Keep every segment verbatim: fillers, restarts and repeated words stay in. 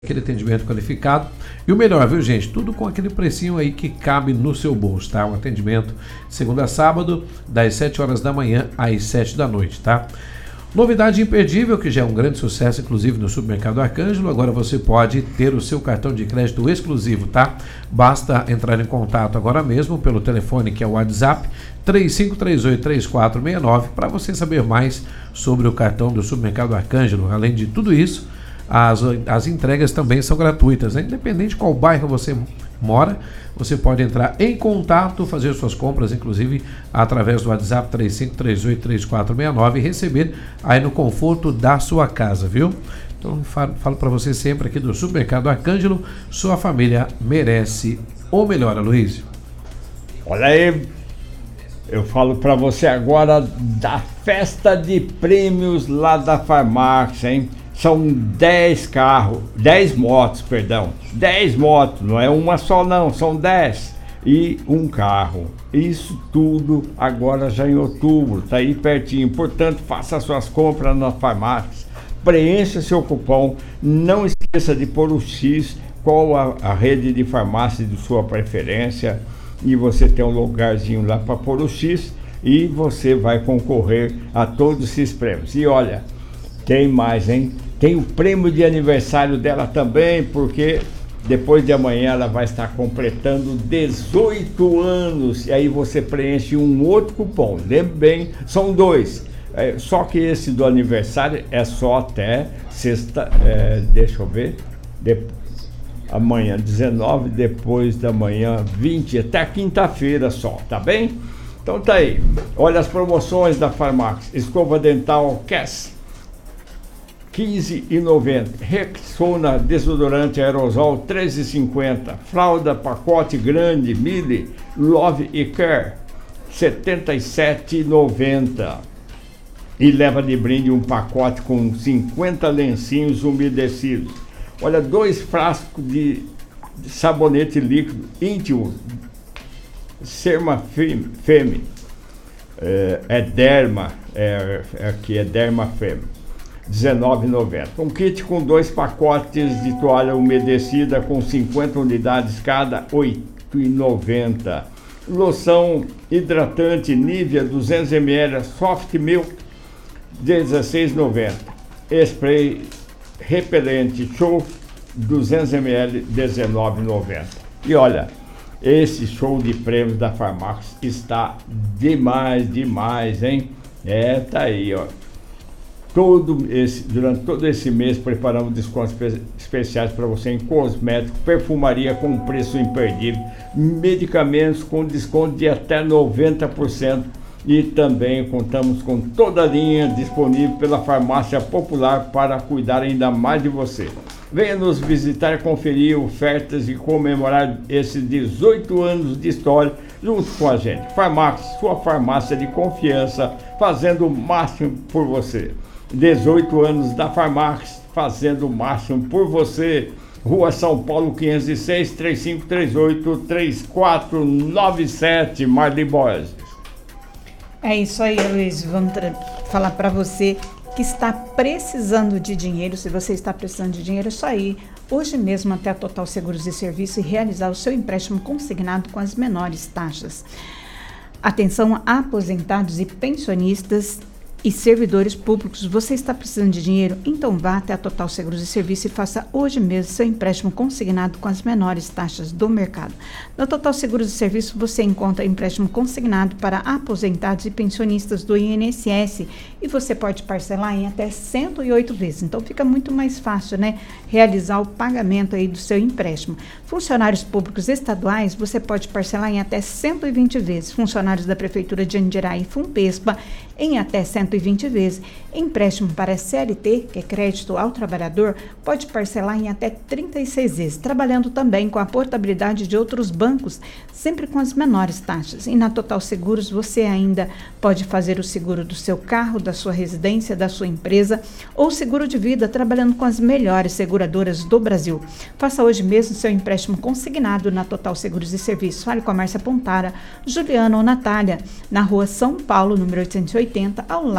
aquele atendimento qualificado. E o melhor, viu, gente? Tudo com aquele precinho aí que cabe no seu bolso, tá? Um atendimento de segunda a sábado, das sete horas da manhã às sete da noite, tá? Novidade imperdível, que já é um grande sucesso, inclusive no Supermercado Arcângelo. Agora você pode ter o seu cartão de crédito exclusivo, tá? Basta entrar em contato agora mesmo pelo telefone, que é o WhatsApp três cinco três oito, três quatro seis nove, para você saber mais sobre o cartão do Supermercado Arcângelo. Além de tudo isso, As, as entregas também são gratuitas, né? Independente de qual bairro você mora, você pode entrar em contato, fazer suas compras, inclusive através do WhatsApp três cinco três oito, três quatro seis nove e receber aí no conforto da sua casa, viu? Então falo, falo para você sempre aqui do Supermercado Arcângelo, sua família merece o melhor, Aloysio. Olha aí, eu falo para você agora da festa de prêmios lá da Farmax, hein? São dez carros, dez motos, perdão, dez motos, não é uma só não, são dez e um carro. Isso tudo agora já em outubro, tá aí pertinho. Portanto, faça suas compras na Farmax, preencha seu cupom, não esqueça de pôr o X, qual a, a rede de farmácia de sua preferência, e você tem um lugarzinho lá para pôr o X e você vai concorrer a todos esses prêmios. E olha, tem mais, hein? Tem o prêmio de aniversário dela também, porque depois de amanhã ela vai estar completando dezoito anos. E aí você preenche um outro cupom. Lembre bem, são dois. É, só que esse do aniversário é só até sexta, é, deixa eu ver, de, amanhã dezenove, depois da manhã vinte, até quinta-feira só, tá bem? Então tá aí. Olha as promoções da Farmax. Escova dental Cass, quinze reais e noventa centavos. Rexona desodorante aerosol treze reais e cinquenta centavos. Fralda pacote grande Mille Love e Care setenta e sete reais e noventa centavos. E leva de brinde um pacote com cinquenta lencinhos umedecidos. Olha, dois frascos de sabonete líquido íntimo Serma Femme, é, é Derma, é, aqui é Derma Femme, dezenove reais e noventa centavos. Um kit com dois pacotes de toalha umedecida com cinquenta unidades cada, oito reais e noventa centavos. Loção hidratante Nivea duzentos mililitros Soft Milk, dezesseis reais e noventa centavos. Spray repelente Show duzentos mililitros, dezenove reais e noventa centavos. E olha, esse show de prêmios da Farmax está demais, demais, hein? É, tá aí, ó. Todo esse, durante todo esse mês preparamos descontos espe- especiais para você em cosméticos, perfumaria com preço imperdível, medicamentos com desconto de até noventa por cento e também contamos com toda a linha disponível pela Farmácia Popular para cuidar ainda mais de você. Venha nos visitar, conferir ofertas e comemorar esses dezoito anos de história junto com a gente. Farmax, sua farmácia de confiança, fazendo o máximo por você. dezoito anos da Farmax, fazendo o máximo por você. Rua São Paulo quinhentos e seis, três cinco três oito, três quatro nove sete, Marli Borges. É isso aí, Luiz. Vamos tra- falar para você que está precisando de dinheiro. Se você está precisando de dinheiro, é só ir hoje mesmo até a Total Seguros e Serviços e realizar o seu empréstimo consignado com as menores taxas. Atenção a aposentados e pensionistas e servidores públicos. Você está precisando de dinheiro? Então vá até a Total Seguros e Serviços e faça hoje mesmo seu empréstimo consignado com as menores taxas do mercado. Na Total Seguros e Serviços você encontra empréstimo consignado para aposentados e pensionistas do I N S S e você pode parcelar em até cento e oito vezes. Então fica muito mais fácil, né, realizar o pagamento aí do seu empréstimo. Funcionários públicos estaduais você pode parcelar em até cento e vinte vezes. Funcionários da Prefeitura de Andirá e Funpespa em até cento e vinte vezes. Empréstimo para C L T, que é crédito ao trabalhador, pode parcelar em até trinta e seis vezes, trabalhando também com a portabilidade de outros bancos, sempre com as menores taxas. E na Total Seguros você ainda pode fazer o seguro do seu carro, da sua residência, da sua empresa ou seguro de vida, trabalhando com as melhores seguradoras do Brasil. Faça hoje mesmo seu empréstimo consignado na Total Seguros e Serviços. Fale com a Márcia Pontara, Juliana ou Natália, na rua São Paulo, número oitocentos e oitenta, ao lado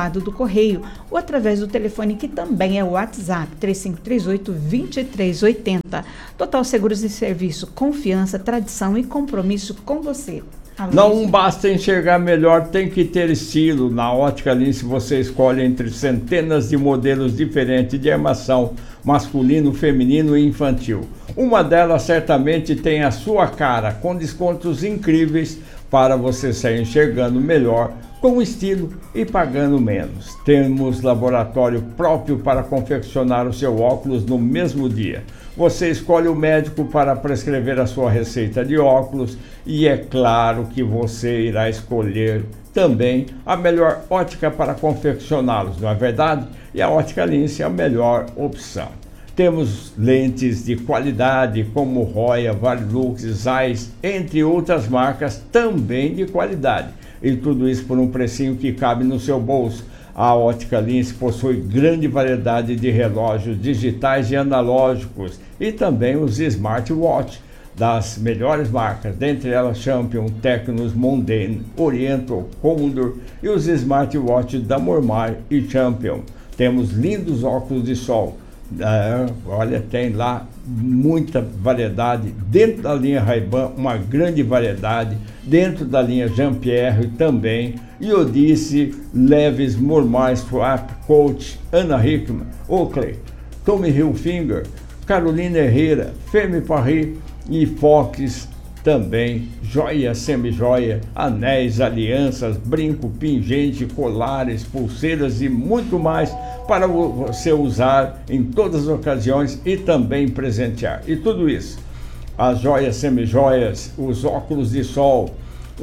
lado do correio ou através do telefone que também é o WhatsApp, três cinco três oito, dois três oito zero. Total Seguros e Serviço, confiança, tradição e compromisso com você. Não basta enxergar melhor, tem que ter estilo. Na Ótica Lince você escolhe entre centenas de modelos diferentes de armação, masculino, feminino e infantil. Uma delas certamente tem a sua cara, com descontos incríveis para você sair enxergando melhor, com estilo e pagando menos. Temos laboratório próprio para confeccionar o seu óculos no mesmo dia. Você escolhe o médico para prescrever a sua receita de óculos e é claro que você irá escolher também a melhor ótica para confeccioná-los, não é verdade? E a Ótica Lince é a melhor opção. Temos lentes de qualidade como Roya, Varilux, Zeiss, entre outras marcas também de qualidade. E tudo isso por um precinho que cabe no seu bolso. A Ótica Lince possui grande variedade de relógios digitais e analógicos e também os smartwatch das melhores marcas, dentre elas Champion, Tecnos, Mondane, Oriental, Condor e os smartwatch da Mormar e Champion. Temos lindos óculos de sol. É, olha, tem lá muita variedade, dentro da linha Ray-Ban uma grande variedade, dentro da linha Jean-Pierre também, Iodice, Levi's, Mormar, Swap, Coach, Anna Hickman, Oakley, Tommy Hilfiger, Carolina Herrera, Femme Paris e Fox também, joia, semi-joia, anéis, alianças, brinco, pingente, colares, pulseiras e muito mais para você usar em todas as ocasiões e também presentear. E tudo isso, as joias, semi-joias, os óculos de sol,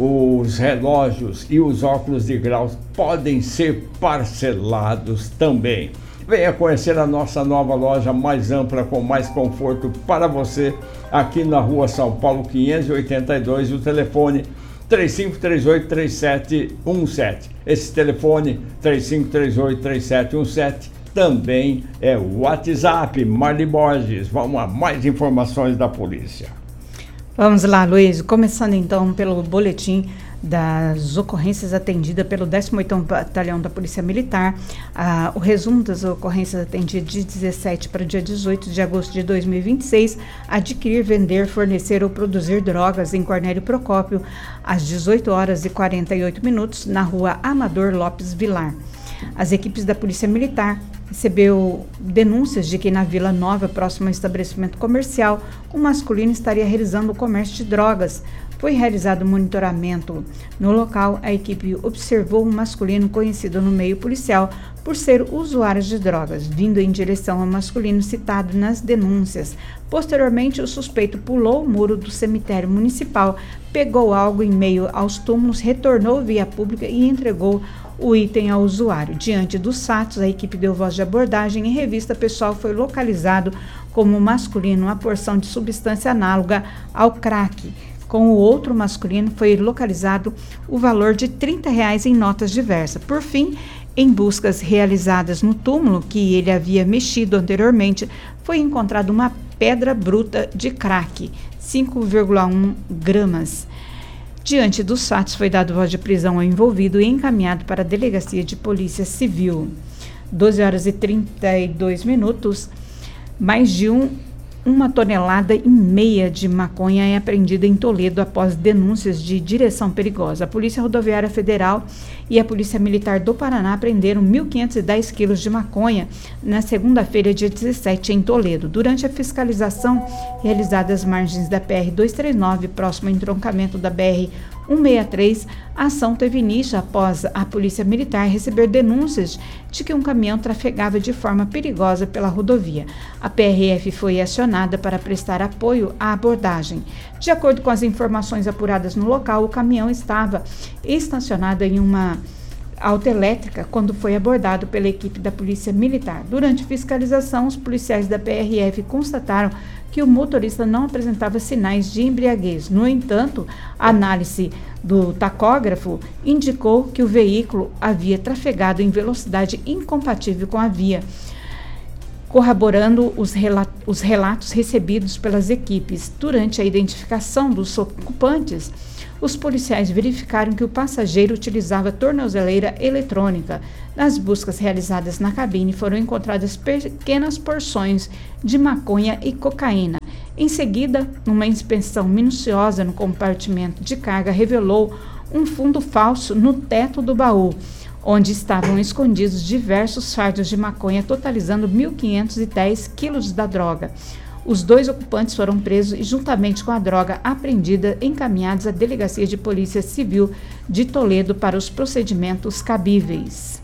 os relógios e os óculos de grau podem ser parcelados também. Venha conhecer a nossa nova loja mais ampla, com mais conforto para você, aqui na rua São Paulo quinhentos e oitenta e dois, e o telefone três cinco três oito, três sete um sete. Esse telefone três cinco três oito, três sete um sete também é o WhatsApp. Marli Borges, vamos a mais informações da polícia. Vamos lá, Luiz, começando então pelo boletim das ocorrências atendidas pelo décimo oitavo Batalhão da Polícia Militar. Ah, o resumo das ocorrências atendidas de dezessete para o dia dezoito de agosto de dois mil e vinte e seis: adquirir, vender, fornecer ou produzir drogas em Cornélio Procópio, às dezoito horas e quarenta e oito minutos, na rua Amador Lopes Vilar. As equipes da Polícia Militar recebeu denúncias de que na Vila Nova, próximo ao estabelecimento comercial, um masculino estaria realizando o comércio de drogas. Foi realizado monitoramento no local. A equipe observou um masculino conhecido no meio policial por ser usuário de drogas, vindo em direção ao masculino citado nas denúncias. Posteriormente, o suspeito pulou o muro do cemitério municipal, pegou algo em meio aos túmulos, retornou via pública e entregou o item ao usuário. Diante dos fatos, a equipe deu voz de abordagem e em revista pessoal foi localizado como masculino uma porção de substância análoga ao crack. Com o outro masculino foi localizado o valor de trinta reais em notas diversas. Por fim, em buscas realizadas no túmulo que ele havia mexido anteriormente, foi encontrada uma pedra bruta de crack, cinco vírgula um gramas. Diante dos fatos, foi dado voz de prisão ao envolvido e encaminhado para a Delegacia de Polícia Civil. doze horas e trinta e dois minutos, mais de um Uma tonelada e meia de maconha é apreendida em Toledo após denúncias de direção perigosa. A Polícia Rodoviária Federal e a Polícia Militar do Paraná apreenderam mil quinhentos e dez quilos de maconha na segunda-feira, dia dezessete, em Toledo. Durante a fiscalização realizada às margens da P R duzentos e trinta e nove, próximo ao entroncamento da B R cento e sessenta e três, a ação teve início após a Polícia Militar receber denúncias de que um caminhão trafegava de forma perigosa pela rodovia. A P R F foi acionada para prestar apoio à abordagem. De acordo com as informações apuradas no local, o caminhão estava estacionado em uma autoelétrica quando foi abordado pela equipe da Polícia Militar. Durante fiscalização, os policiais da P R F constataram que o motorista não apresentava sinais de embriaguez. No entanto, a análise do tacógrafo indicou que o veículo havia trafegado em velocidade incompatível com a via. corroborando os, rela- os relatos recebidos pelas equipes. Durante a identificação dos ocupantes, os policiais verificaram que o passageiro utilizava tornozeleira eletrônica. Nas buscas realizadas na cabine, foram encontradas pequenas porções de maconha e cocaína. Em seguida, uma inspeção minuciosa no compartimento de carga revelou um fundo falso no teto do baú, onde estavam escondidos diversos fardos de maconha, totalizando mil quinhentos e dez quilos da droga. Os dois ocupantes foram presos e, juntamente com a droga apreendida, encaminhados à Delegacia de Polícia Civil de Toledo para os procedimentos cabíveis.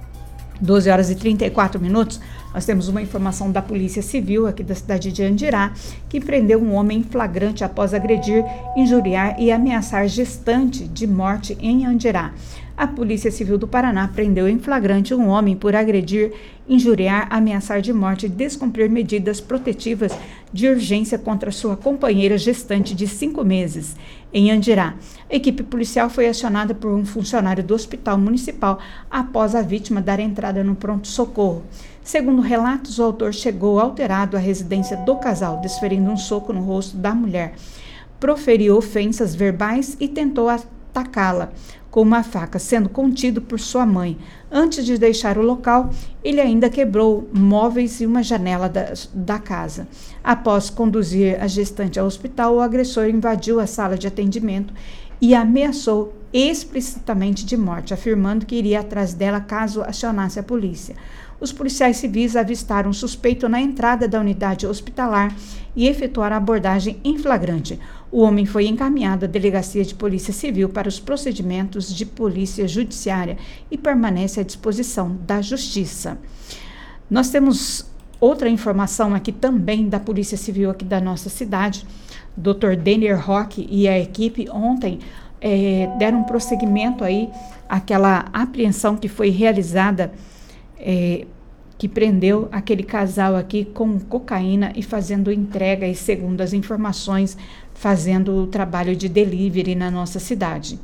doze horas e trinta e quatro minutos, nós temos uma informação da Polícia Civil aqui da cidade de Andirá, que prendeu um homem em flagrante após agredir, injuriar e ameaçar gestante de morte em Andirá. A Polícia Civil do Paraná prendeu em flagrante um homem por agredir, injuriar, ameaçar de morte e descumprir medidas protetivas de urgência contra sua companheira gestante de cinco meses, em Andirá. A equipe policial foi acionada por um funcionário do Hospital Municipal após a vítima dar entrada no pronto-socorro. Segundo relatos, o autor chegou alterado à residência do casal, desferindo um soco no rosto da mulher, proferiu ofensas verbais e tentou atacá-la com uma faca, sendo contido por sua mãe. Antes de deixar o local, ele ainda quebrou móveis e uma janela da, da casa. Após conduzir a gestante ao hospital, o agressor invadiu a sala de atendimento e ameaçou explicitamente de morte, afirmando que iria atrás dela caso acionasse a polícia. Os policiais civis avistaram o suspeito na entrada da unidade hospitalar e efetuaram a abordagem em flagrante. O homem foi encaminhado à Delegacia de Polícia Civil para os procedimentos de polícia judiciária e permanece à disposição da Justiça. Nós temos outra informação aqui também da Polícia Civil aqui da nossa cidade. doutor Denner Roque e a equipe ontem é, deram prosseguimento aí àquela apreensão que foi realizada, é, que prendeu aquele casal aqui com cocaína e fazendo entrega, e segundo as informações, fazendo o trabalho de delivery na nossa cidade.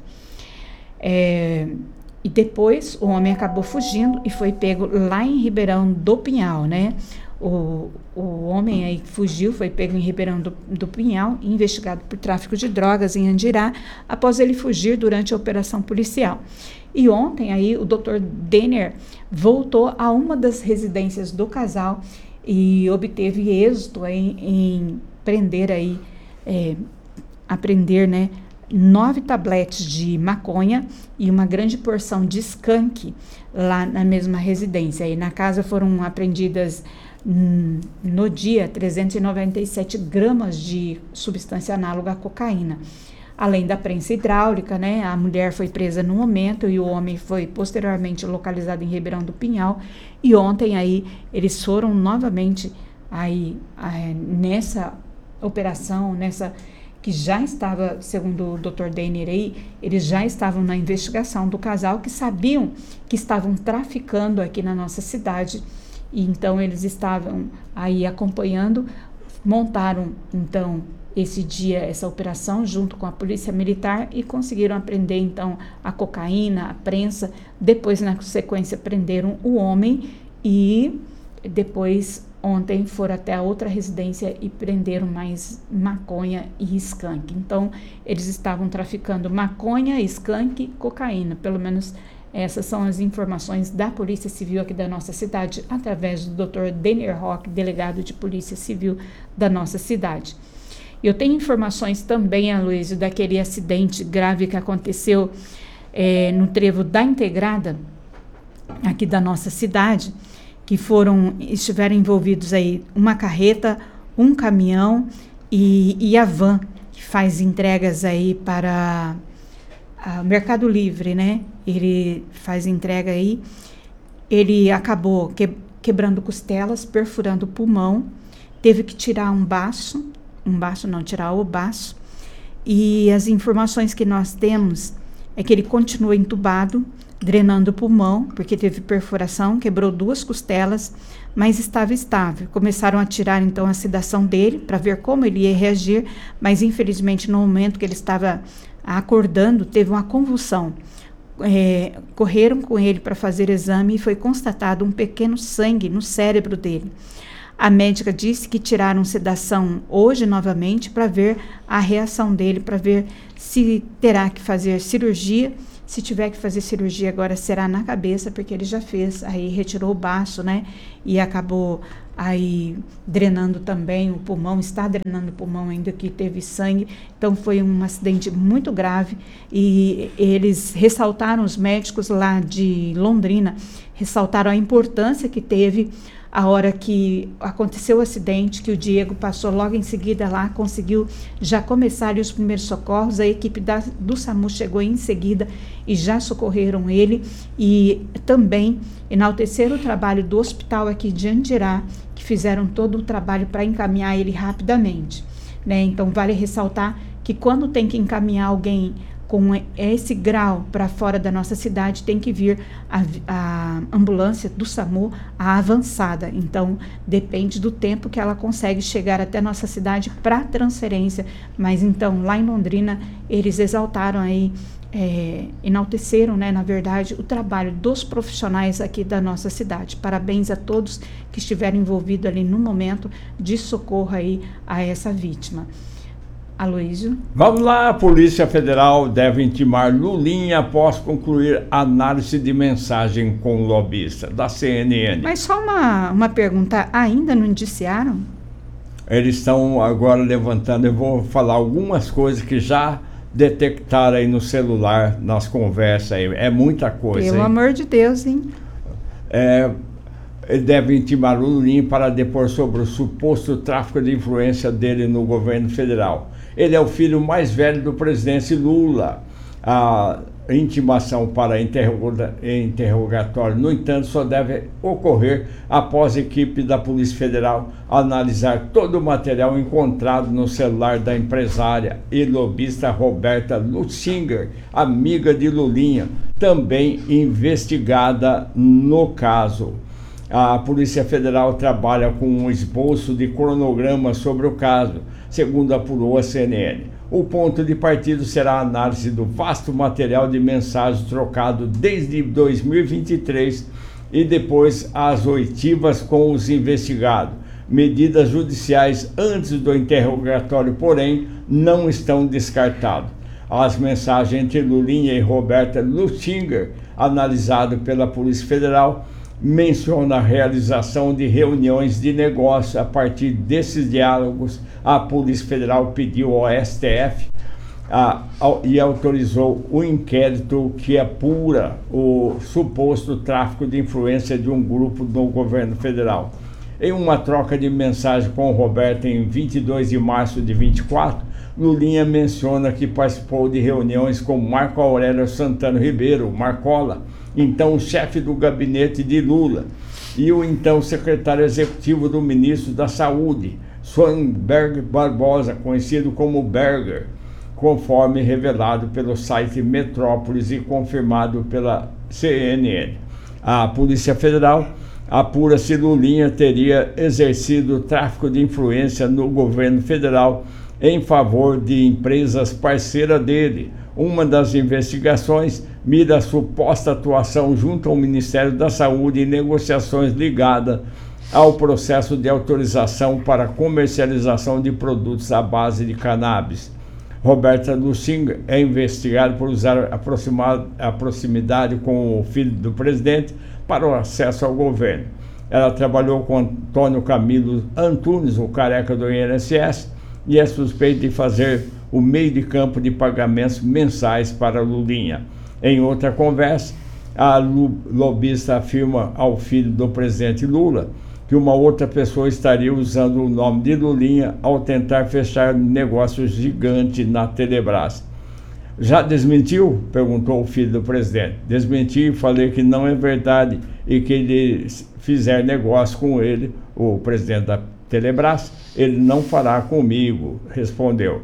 É, e depois o homem acabou fugindo e foi pego lá em Ribeirão do Pinhal, né? O, o homem aí fugiu, foi pego em Ribeirão do, do Pinhal, investigado por tráfico de drogas em Andirá, após ele fugir durante a operação policial. E ontem aí o doutor Denner voltou a uma das residências do casal e obteve êxito aí em prender aí, é, apreender, né, nove tabletes de maconha e uma grande porção de skunk lá na mesma residência. E na casa foram apreendidas hum, no dia trezentos e noventa e sete gramas de substância análoga à cocaína. Além da prensa hidráulica, né, a mulher foi presa no momento e o homem foi posteriormente localizado em Ribeirão do Pinhal. E ontem aí eles foram novamente aí, aí nessa operação, nessa que já estava, segundo o doutor Denner aí, eles já estavam na investigação do casal, que sabiam que estavam traficando aqui na nossa cidade, e então eles estavam aí acompanhando, montaram então esse dia, essa operação junto com a polícia militar e conseguiram apreender então a cocaína, a prensa. Depois, na sequência, prenderam o homem e depois ontem foram até a outra residência e prenderam mais maconha e skunk. Então, eles estavam traficando maconha, skunk e cocaína. Pelo menos essas são as informações da Polícia Civil aqui da nossa cidade, através do doutor Denner Roque, delegado de Polícia Civil da nossa cidade. Eu tenho informações também, Aloysio, daquele acidente grave que aconteceu é, no trevo da Integrada, aqui da nossa cidade, que foram, estiveram envolvidos aí uma carreta, um caminhão e, e a van, que faz entregas aí para o Mercado Livre, né? Ele faz entrega aí, ele acabou que, quebrando costelas, perfurando o pulmão, teve que tirar um baço, um baço não, tirar o baço, e as informações que nós temos é que ele continua entubado, drenando o pulmão, porque teve perfuração, quebrou duas costelas, mas estava estável. Começaram a tirar então a sedação dele, para ver como ele ia reagir, mas infelizmente no momento que ele estava acordando, teve uma convulsão. é, correram com ele para fazer exame e foi constatado um pequeno sangue no cérebro dele. A médica disse que tiraram sedação hoje novamente para ver a reação dele, para ver se terá que fazer cirurgia. Se tiver que fazer cirurgia agora será na cabeça, porque ele já fez, aí retirou o baço, né? E acabou aí drenando também o pulmão, está drenando o pulmão ainda que teve sangue. Então foi um acidente muito grave e eles ressaltaram, os médicos lá de Londrina, ressaltaram a importância que teve a hora que aconteceu o acidente, que o Diego passou logo em seguida lá, conseguiu já começar ali os primeiros socorros, a equipe da, do SAMU chegou em seguida e já socorreram ele, e também enalteceram o trabalho do hospital aqui de Andirá, que fizeram todo o trabalho para encaminhar ele rapidamente, né? Então vale ressaltar que quando tem que encaminhar alguém com esse grau para fora da nossa cidade, tem que vir a, a ambulância do SAMU, a avançada. Então, depende do tempo que ela consegue chegar até a nossa cidade para transferência. Mas, então, lá em Londrina, eles exaltaram aí, é, enalteceram, né, na verdade, o trabalho dos profissionais aqui da nossa cidade. Parabéns a todos que estiveram envolvidos ali no momento de socorro aí a essa vítima. Aloysio. Vamos lá, a Polícia Federal deve intimar Lulinha após concluir análise de mensagem com o lobista, da C N N. Mas só uma, uma pergunta, ainda não indiciaram? Eles estão agora levantando, eu vou falar algumas coisas que já detectaram aí no celular, nas conversas aí, é muita coisa. Pelo hein? amor de Deus, hein? É, ele deve intimar o Lulinha para depor sobre o suposto tráfico de influência dele no governo federal. Ele é o filho mais velho do presidente Lula. A intimação para interroga- interrogatório, no entanto, só deve ocorrer após a equipe da Polícia Federal analisar todo o material encontrado no celular da empresária e lobista Roberta Lutzinger, amiga de Lulinha, também investigada no caso. A Polícia Federal trabalha com um esboço de cronograma sobre o caso, segundo apurou a C N N. O ponto de partida será a análise do vasto material de mensagens trocado desde dois mil e vinte e três e depois as oitivas com os investigados. Medidas judiciais antes do interrogatório, porém, não estão descartadas. As mensagens entre Lulinha e Roberta Lutzinger, analisado pela Polícia Federal, menciona a realização de reuniões de negócio. A partir desses diálogos, a Polícia Federal pediu ao S T F a, a, e autorizou o inquérito que apura o suposto tráfico de influência de um grupo do governo federal. Em uma troca de mensagem com Roberto em vinte e dois de março de vinte e quatro, Lulinha menciona que participou de reuniões com Marco Aurélio Santana Ribeiro, Marcola, então chefe do gabinete de Lula, e o então secretário executivo do ministro da Saúde, Swanberg Barbosa, conhecido como Berger, conforme revelado pelo site Metrópolis e confirmado pela C N N. A Polícia Federal apura se Lulinha teria exercido tráfico de influência no governo federal em favor de empresas parceiras dele. Uma das investigações mira a suposta atuação junto ao Ministério da Saúde em negociações ligadas ao processo de autorização para comercialização de produtos à base de cannabis. Roberta Lutzinger é investigada por usar a proximidade com o filho do presidente para o acesso ao governo. Ela trabalhou com Antônio Camilo Antunes, o careca do I N S S, e é suspeita de fazer o meio de campo de pagamentos mensais para Lulinha. Em outra conversa, a lobista afirma ao filho do presidente Lula que uma outra pessoa estaria usando o nome de Lulinha ao tentar fechar negócios gigantes na Telebrás. Já desmentiu? Perguntou o filho do presidente. Desmenti e falei que não é verdade e que ele fizer negócio com ele, o presidente da Telebrás, ele não fará comigo, respondeu.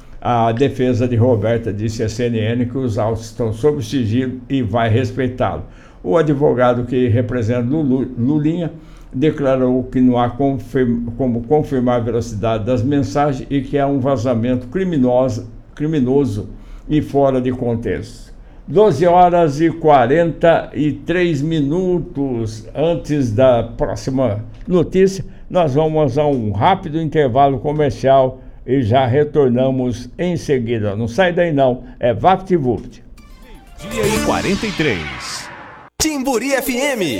A defesa de Roberta disse à C N N que os autos estão sob sigilo e vai respeitá-lo. O advogado que representa Lulinha declarou que não há confirma, como confirmar a veracidade das mensagens e que é um vazamento criminoso, criminoso e fora de contexto. doze horas e quarenta e três minutos. Antes da próxima notícia, nós vamos a um rápido intervalo comercial e já retornamos em seguida. Não sai daí não, é VaptVupt. Dia e quarenta e três. Timburi F M.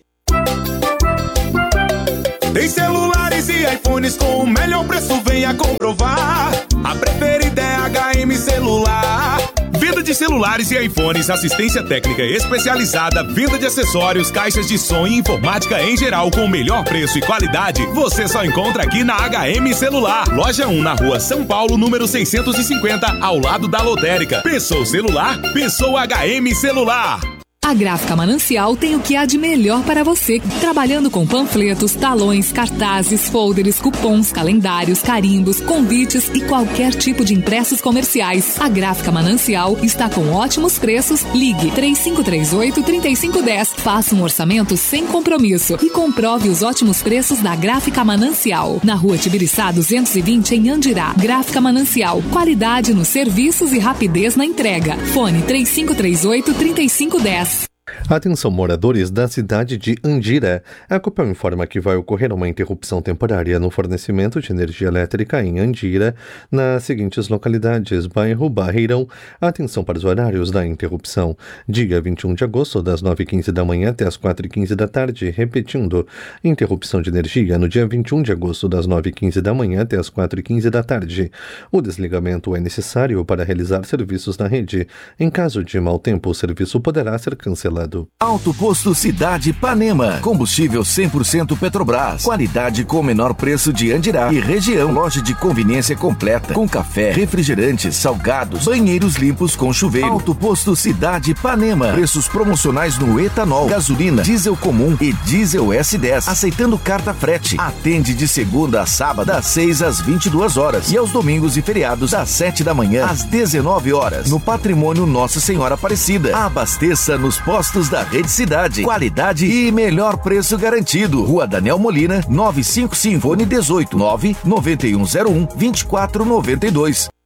Tem celulares e iPhones com o melhor preço, venha comprovar. A preferida é H M Celular. Venda de celulares e iPhones, assistência técnica especializada, venda de acessórios, caixas de som e informática em geral com o melhor preço e qualidade. Você só encontra aqui na H M Celular. Loja um na rua São Paulo, número seiscentos e cinquenta, ao lado da lotérica. Pensou celular? Pensou H M Celular. A Gráfica Manancial tem o que há de melhor para você, trabalhando com panfletos, talões, cartazes, folders, cupons, calendários, carimbos, convites e qualquer tipo de impressos comerciais. A Gráfica Manancial está com ótimos preços. Ligue três cinco três oito, três cinco um zero, faça um orçamento sem compromisso e comprove os ótimos preços da Gráfica Manancial. Na rua Tibiriçá duzentos e vinte, em Andirá. Gráfica Manancial, qualidade nos serviços e rapidez na entrega. Fone três cinco três oito, três cinco um zero. Atenção, moradores da cidade de Andira. A Copel informa que vai ocorrer uma interrupção temporária no fornecimento de energia elétrica em Andira, nas seguintes localidades: bairro Barreirão. Atenção para os horários da interrupção: dia vinte e um de agosto, das nove e quinze da manhã até as quatro e quinze da tarde. Repetindo, interrupção de energia no dia vinte e um de agosto, das nove e quinze da manhã até as quatro e quinze da tarde. O desligamento é necessário para realizar serviços na rede. Em caso de mau tempo, o serviço poderá ser cancelado. Alto Posto Cidade Ipanema. Combustível cem por cento Petrobras. Qualidade com o menor preço de Andirá e região. Loja de conveniência completa, com café, refrigerantes, salgados, banheiros limpos com chuveiro. Alto Posto Cidade Ipanema. Preços promocionais no etanol, gasolina, diesel comum e diesel S dez. Aceitando carta frete. Atende de segunda a sábado, das seis às vinte e duas horas. E aos domingos e feriados, das sete da manhã às dezenove horas. No Patrimônio Nossa Senhora Aparecida. Abasteça nos postos da Rede Cidade. Qualidade e melhor preço garantido. Rua Daniel Molina, novecentos e cinquenta e cinco, fone dezoito, nove nove um zero um, vinte e quatro noventa e dois.